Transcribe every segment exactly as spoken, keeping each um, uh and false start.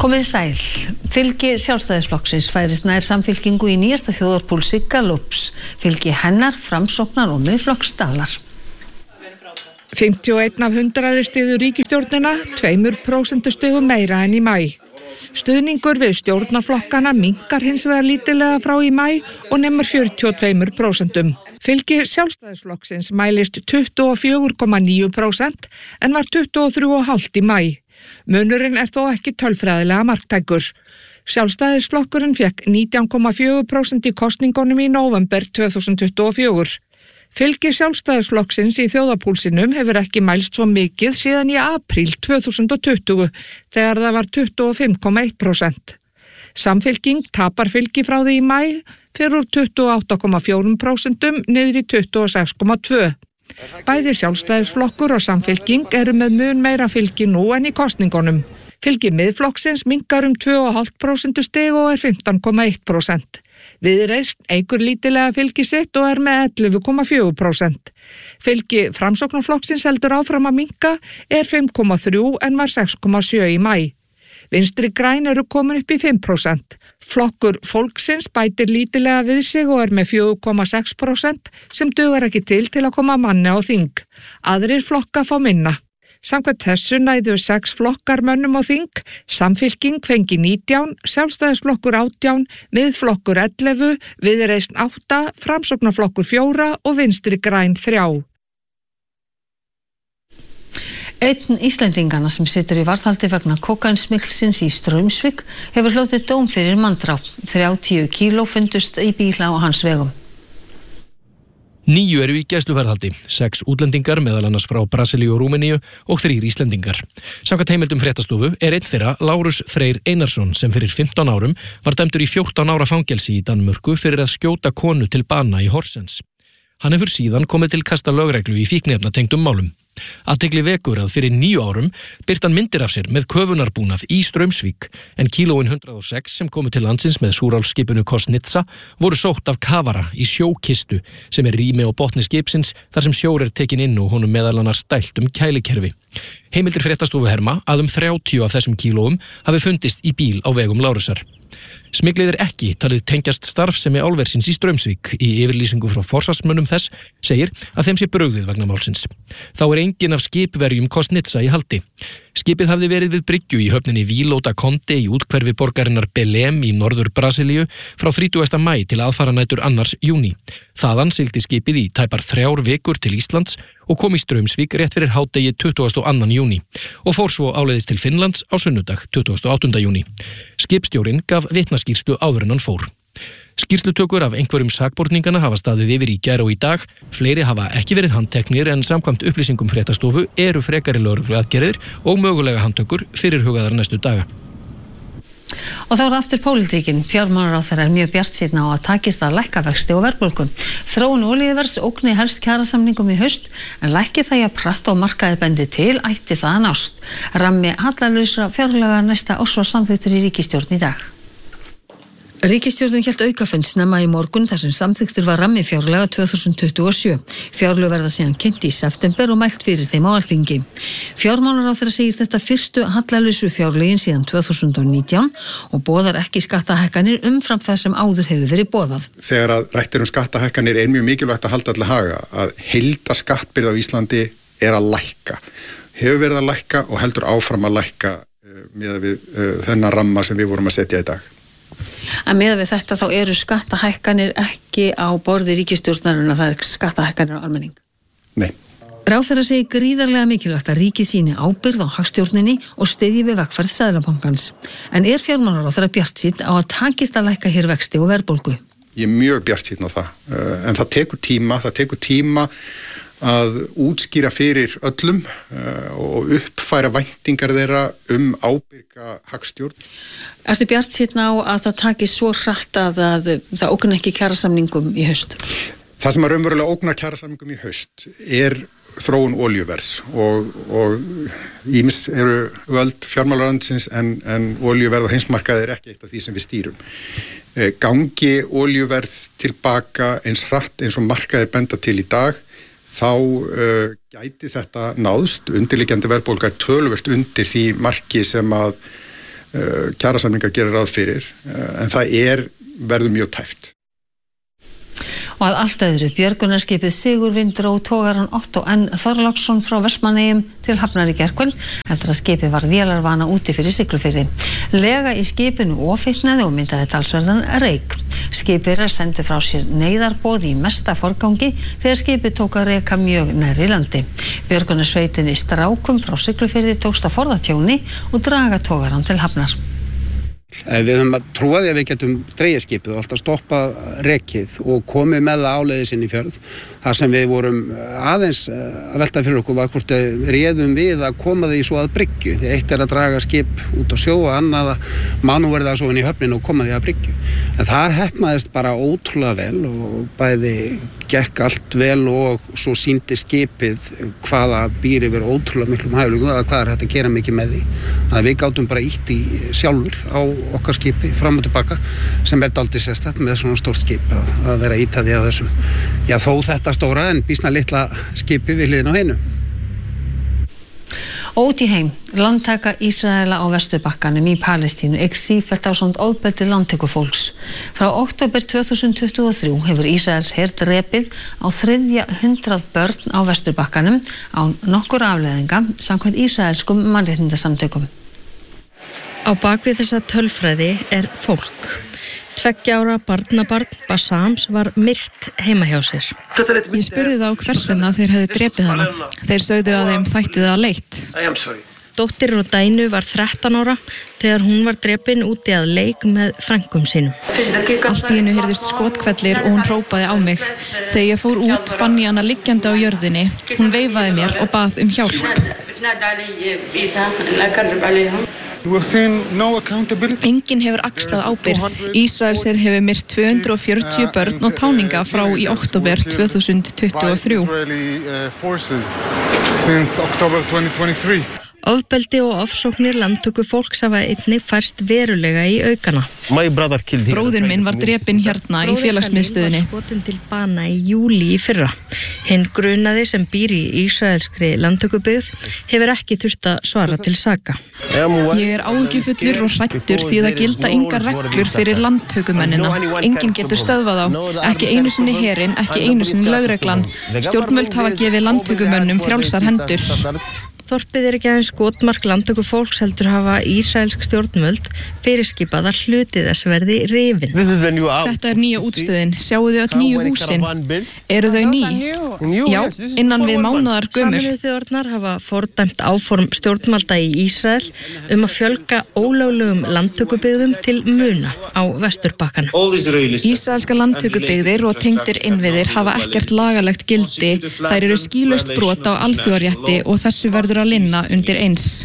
Komið sæl. Fylgi Sjálfstæðisflokksins færist nær Samfylkingu í nýjasta þjóðarpúlsi Gallups. Fylgi hennar, Framsóknar og Miðflokks dalar. fimmtíu og eitt af hundraði styður ríkisstjórnina, tveimur prósentustigum meira en í maí. Stuðningur við stjórnarflokkana minnkar hins vegar lítillega frá í maí og nemur fjörutíu og tvö prósentum. Fylgi Sjálfstæðisflokksins mælist tuttugu og fjögur komma níu prósent en var tuttugu og þrjú komma fimm í maí. Munurinn er þó ekki tölfræðilega marktækur. Sjálfstæðisflokkurinn fékk nítján komma fjögur prósent í kosningunum í nóvember tvö þúsund tuttugu og fjögur. Fylgi Sjálfstæðisflokksins í þjóðarpúlsinum hefur ekki mælst svo mikið síðan í apríl tvö þúsund tuttugu þegar það var tuttugu og fimm komma eitt prósent. Samfylking tapar fylgi frá því í maí fyrir úr tuttugu og átta komma fjögur prósent niður í tuttugu og sex komma tvö. Bæði Sjálfstæðisflokkur og Samfylking eru með mun meira fylgi nú en í kosningunum. Fylgi Miðflokksins minnkar um tvö komma fimm prósentustig og er fimmtán komma eitt prósent. Viðreisn eykur lítillega fylgi sitt og er með ellefu komma fjögur prósent. Fylgi Framsóknarflokksins heldur áfram að minnka, er fimm komma þrjú en var sex komma sjö í maí. Vinstri græn eru komin upp í fimm prósent. Flokkur fólksins bætir lítillega við sig og er með fjögur komma sex prósent sem dugar ekki til til að koma manni á þing. Aðrir flokka fá minna. Samkvæmt þessu næðu sex flokkar mönnum á þing, Samfylking fengi nítján, Sjálfstæðisflokkur átján, Miðflokkur ellefu, Viðreisn átta, Framsóknarflokkur fjóra og Vinstri græn þrjá. Einn Íslendingana sem situr í varðhaldi vegna kókaínsmygglsins í Straumsvík hefur hlotið dóm fyrir manndráp. þrjátíu kíló fundust í bíla á hans vegum. Níu eru í gæsluvarðhaldi, sex útlendingar meðal annars frá Brasilíu og Rúmeníu og þrír Íslendingar. Samkvæmt heimildum fréttastofu er einn þeirra Lárus Freyr Einarsson sem fyrir fimmtán árum var dæmdur í fjórtán ára fangelsi í Danmörku fyrir að skjóta konu til bana í Horsens. Hann hefur síðan komið til kasta lögreglu í fíkniefnatengdum málum. Athygli vekur að fyrir níu árum birti hann myndir af sér með köfunarbúnað í Straumsvík en kílóin hundrað og sex sem komu til landsins með súrálsskipinu Kosnitsa voru sótt af kafara í sjókistu sem er rými á botni skipsins þar sem sjór er tekin inn og honum meðal annars dælt um kælikerfi. Heimildir fréttastofu herma að um þrjátíu af þessum kílóum hafi fundist í bíl á vegum Lárusar. Smyglið er ekki talið tengjast starfsemi álversins í Straumsvík. Í yfirlýsingu frá forsvarsmönnum þess segir að þeim sé brugðið vegna málsins. Þá er engin af skipverjum Kosnitsa í haldi. Skipið hafði verið við bryggju í höfninni Vílóta Konde í útkverfi borgarinnar Belém í norður Brasilíu frá þrítugasta maí til aðfaranætur annars júní. Þaðan sigldi skipið í tæpar þrjár vikur til Íslands og kom í Straumsvík rétt fyrir hádegi tuttugasta og annan júní og fór svo áleiðis til Finnlands á sunnudag tuttugasta og áttunda júní. Skipstjórinn gaf vitnaskýrslu áður en hann fór. Skýrslutökur af einhverjum sakborningana hafa staðið yfir í gær og í dag. Fleiri hafa ekki verið handteknir en samkvæmt upplýsingum fréttastofu eru frekari lögregluaðgerðir og mögulega handtökur fyrirhugaðar næstu daga. Og þá er aftur pólitíkin. Fjármálaráðherra er mjög bjartsýnn á að takist að lækka vexti og verðbólgu. Þróun olíuverðs ógni helst kjarasamningum í haust en lækki það að pratt og markaði bendi til ætti það að nást. Rammi hallalausra fjárlaga næsta árs var samþykktur í ríkisstjórn í dag. Ríkisstjórnin hélt aukafund snemma í morgun þar sem samþykktur var rammi fjárlaga tvö þúsund tuttugu og sjö. Fjárlög verða síðan kynnt í september og mælt fyrir þeim á Alþingi. Fjármálaráðherra segir þetta fyrstu hallalausu fjárlögin síðan tvö þúsund og nítján og boðar ekki skattahækkanir umfram það sem áður hefur verið boðað. Þegar að rætt er um skattahækkanir er mjög mikilvægt að halda til haga að heildarskattbyrði á Íslandi er að lækka. Hefur verið að lækka og heldur áfram að lækka uh, miðað við uh, þennan ramma sem við vorum að setja í dag. En miðað við þetta þá eru skattahækkanir ekki á borði ríkisstjórnarinnar, það er skattahækkanir á almenning. Nei. Ráðherra segir gríðarlega mikilvægt að ríkið sýni ábyrgð á hagstjórninni og styðji við vegferð Seðlabankans. En er fjármálaráðherra bjartsýnn á að takist að lækka hér vexti og verðbólgu? Ég er mjög bjartsýnn á það, en það tekur tíma, það tekur tíma að útskýra fyrir öllum og uppfæra væntingar þeirra um ábyrga hagstjórn. Ertu bjartsýnn á að það takist svo hratt að það, það ógnar ekki kjarasamningum í haust? Það sem að raunverulega ógnar kjarasamningum í haust er þróun olíuverðs og, og ýmis eru völd fjármálaráðuneytisins en, en olíuverð og heimsmarkaði er ekki eitt af því sem við stýrum. Gangi olíuverð tilbaka eins hratt eins og markaðir benda til í dag, þá uh, gæti þetta náðst, undirliggjandi verðbólga er töluvert undir því marki sem að uh, kjarasamningar gerir ráð fyrir, uh, en það er verður mjög tæft. Og að allt öðru, björgunarskipið Sigurvin dró togaran Otto N. Þorláksson frá Vestmannaeyjum til Hafnar í gærkvöld eftir að skipið var vélarvana úti fyrir Siglufirði. Lega í skipinu ofitnaði og myndaði talsverðan reyk. Skipið er sendu frá sér neyðarboð í mesta forgangi þegar skipið tók að reka mjög nærri landi. Björgunarsveitinni Strákum frá Siglufirði tókst að forða tjóni og draga togaran til Hafnar. Við höfum að trúa því að við getum dregið skipið og alltaf stoppa rekið og komið með það áleiðis inn í fjörð. Það sem við vorum aðeins að velta fyrir okkur var hvort við réðum við að koma því svo að bryggju. Því eitt er að draga skip út á sjó og annað að manúverða svo inn í höfnin og koma því að bryggju. En það heppnaðist bara ótrúlega vel og bæði gekk allt vel og svo sýndi skipið hvaða býr yfir ótrúlega miklum hæfileikum eða hvað er hægt að gera mikið með því. Þannig að við gátum bara ítt í sjálfur á okkar skipi fram og tilbaka sem er dálítið sérstætt með svona stórt skip að, að vera ítt að því að þessum. Já, þó þetta stóra en býsna litla skipi við hliðin á hinu. Út í heim, landtaka Ísraela á Vesturbakkanum í Palestínu eykst sífellt ásamt ofbeldi landtökufólks. Frá október tvö þúsund tuttugu og þrjú hefur Ísraels her drepið á þriðja hundrað börn á Vesturbakkanum án nokkur afleiðinga samkvæmt ísraelskum mannréttindasamtökum. Á bakvið þessa tölfræði er fólk. Tveggja ára barnabarn Bassams var myrt heima hjá sér. Ég spurði þá hvers vegna þeir hefðu drepið hana. Þeir sögðu að þeim þætti það leitt. Dóttir Rodænu var þrettán ára þegar hún var drepin úti að leik með frænkum sínum. Allt í einu heyrðust skotkvellir og hún hrópaði á mig. Þegar ég fór út fann ég hana liggjandi á jörðinni. Hún veifaði mér og bað um hjálp. Enginn hefur axlað ábyrgð. Ísraels her hefur myrt tvö hundruð og fjörutíu börn og táninga frá í október tvö þúsund tuttugu og þrjú. Ofbeldi og ofsóknir landtöku fólks hafa einnig færst verulega í aukana. Bróðir minn var drepinn hérna í félagsmiðstöðinni. Bróðir var skotin til bana í júlí í fyrra. Hinn grunaði sem býr í ísraelskri landtökubyggð hefur ekki þurft að svara til saka. Ég er áhyggjufullur og hræddur því það gilda engar reglur fyrir landtökumennina. Enginn getur stöðvað á. Ekki einu sinni herinn, ekki einu sinni lögreglan. Stjórnvöld hafa gefið landtökumönnum frjálsar hendur. Þorpið er ekki aðeins skotmark landtöku fólks heldur hafa ísraelsk stjórnvöld fyrirskipað að hluti þess verði rifin. Þetta er nýja útstöðin. Sjáu þið öll nýju húsin. Eru þau ný? Já, innan við mánaðar gömul. Sameinuðu þjóðirnar hafa fordæmt áform stjórnvalda í Ísrael um að fjölga ólöglegum landtökubyggðum til muna á Vesturbakkanum. Ísraelska landtökubyggðir og tengdir innviðir hafa ekkert lagalegt gildi. Þær eru skýlaust brot á alþjóðarétti og þessu verður að linna undir eins.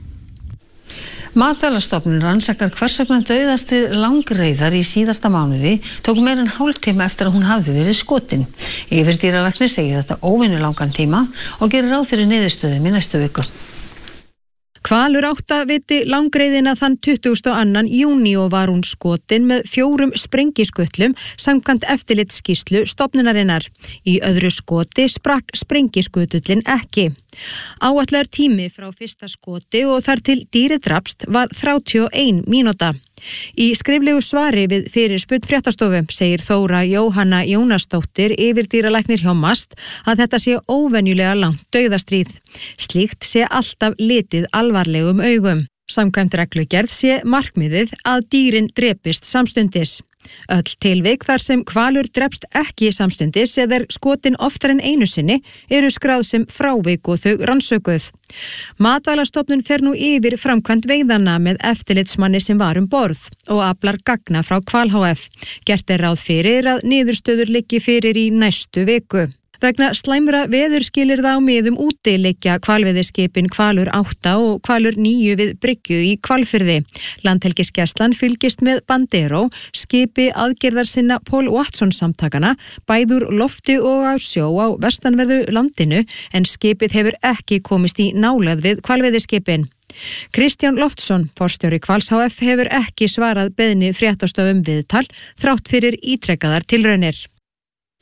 Matvælastofnun rannsakar hvers vegna dauðastríð langreyðar í síðasta mánuði tók meira en hálftíma eftir að hún hafði verið skotin. Yfirdýralæknir segir þetta óvenju langan tíma og gerir ráð fyrir niðurstöðum í næstu viku. Hvalur átta viti langreyðina þann tuttugasta og annan júní og var hún skotin með fjórum sprengiskutlum samkvæmt eftirlitsskýrslu stofnunarinnar. Í öðru skoti sprakk sprengiskutullin ekki. Áætlaður tími frá fyrsta skoti og þar til dýrið drapst var þrjátíu og ein mínúta. Í skriflegu svari við fyrirspurn fréttastofu segir Þóra Jóhanna Jónasdóttir yfirdýralæknir hjá MAST að þetta sé óvenjulega langt dauðastríð. Slíkt sé alltaf litið alvarlegum augum. Samkvæmt reglugerð sé markmiðið að dýrin drepist samstundis. Öll tilvik þar sem hvalur drepst ekki samstundis eða er skotin oftar en einu sinni eru skráð sem frávik og þau rannsökuð. Matvælastofnun fer nú yfir framkvæmd veiðanna með eftirlitsmanni sem var um borð og aflar gagna frá Hval H F. Gert er ráð fyrir að niðurstöður liggi fyrir í næstu viku. Vegna slæmra veðurskilyrða á miðum úti liggja hvalveiðiskipin Hvalur átta og Hvalur níu við Bryggju í Hvalfirði. Landhelgisgæslan fylgist með Bandero, skipi aðgerðarsinna Paul Watson samtakana, bæður lofti og á sjó á vestanverðu landinu en skipið hefur ekki komist í nálægð við hvalveiðiskipin. Kristján Loftsson, forstjóri Hvals H F, hefur ekki svarað beiðni fréttastofum viðtal þrátt fyrir ítrekaðar tilraunir.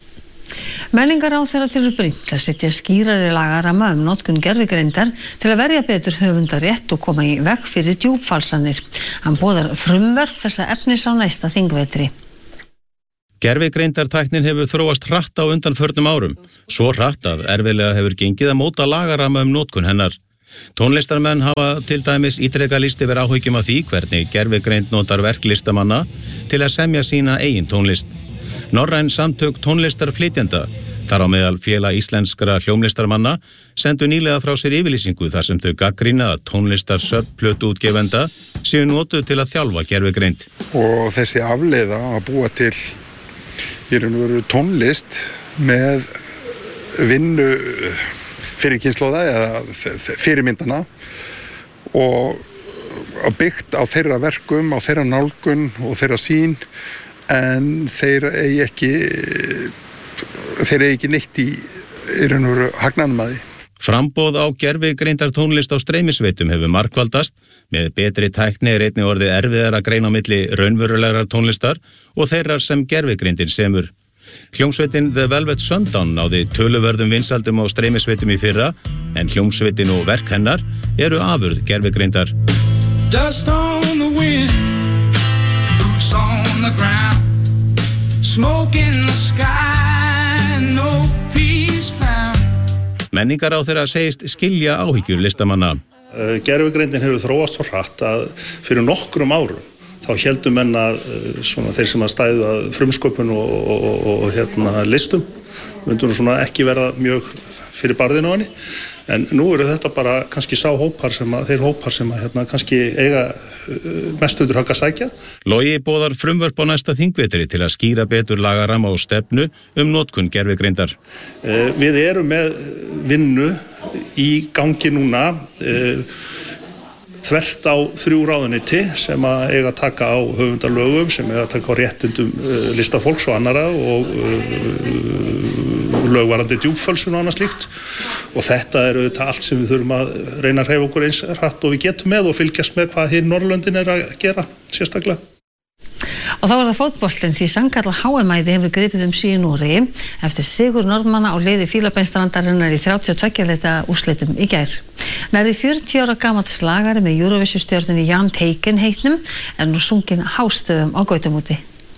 Menningarráðherra telur brýnt að setja skýrari lagaramma um notkun gervigreindar til að verja betur höfundarétt og koma í veg fyrir djúpfalsanir. Hann boðar frumvarp þessa efnis á næsta þingvetri. Gervigreindartæknin hefur þróast hratt á undanförnum árum, svo hratt að erfiðlega hefur gengið að móta lagaramma um notkun hennar. Tónlistarmenn hafa til dæmis ítrekað lýst yfir áhyggjum af því hvernig gervigreind notar verk listamanna til að semja sína eigin tónlist. Norræn samtök tónlistarflytjenda, þar á meðal félag íslenskra hljómlistarmanna, sendu nýlega frá sér yfirlýsingu þar sem þau gagnrýna að tónlistarsöfn plötuútgefenda séu notuð til að þjálfa gervigreind. Og þessi afleiða að búa til í raun og veru tónlist með vinnu fyrir kynslóða eða fyrirmyndana og byggt á þeirra verkum, á þeirra nálgun og þeirra sýn, en þeir eigi ekki þeir eigi ekki neitt í, í raun og veru hagnanum að því. Framboð á gervigreindar tónlist á streymisveitum hefur margfaldast. Með betri tækni er einnig orðið erfiðar að greina á milli raunverulegrar tónlistar og þeirrar sem gervigreindin semur. Hljómsveitin The Velvet Sundown náði töluvörðum vinsældum á streymisveitum í fyrra, en hljómsveitin og verk hennar eru afurð gervigreindar. Dust on the wind, boots on the ground, smoke in the sky, no peace found. Menningarráðherra segist skilja áhyggjur listamanna. Gervigreindin hefur þróast svo hratt að fyrir nokkrum árum þá héldu menn að svona, þeir sem að stæðu að frumsköpun og, og, og, og hérna, listum myndu svona ekki verða mjög fyrir barðinu á henni, en nú eru þetta bara kannski sá hópar sem að, þeir hópar sem að hérna, kannski eiga mest undir högg að sækja. Logi boðar frumvörp á næsta þingvetri til að skýra betur lagaramma og stefnu um notkun gervigreindar. Við erum með vinnu í gangi núna þvert á þrjú ráðuneyti sem að eiga að taka á höfundarlögum, sem eiga að taka á réttindum uh, listafólks og annara og uh, lögvarandi djúpfölsun og annað slíkt. Og þetta er auðvitað allt sem við þurfum að reyna að hreyfa okkur eins hratt og við getum með og fylgjast með hvað hér Norðurlöndin er að gera sérstaklega. Og þá er það fótboltinn því sannkallað H M-æði hefur gripið um sig í Noregi eftir sigur Norðmanna á liði Fílabeinsstrandarinnar í þrjátíu og tveggja leikja úrslitum í gær. Nærri fjörutíu ára gamall slagari með Eurovision-stjörnunni Jan Teiken heitnum er nú sunginn hástöfum á Gautamóti.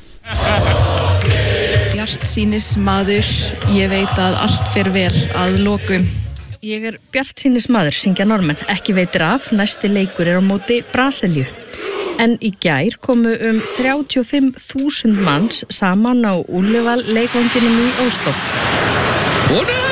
Bjartsýnis maður, ég veit að allt fer vel að lokum. Ég er bjartsýnis maður, syngja Norðmenn, ekki veitir af, næsti leikur er á móti Brasilíu. En í gær komu um þrjátíu og fimm þúsund manns saman á Úlfal leikvanginum í Ósló.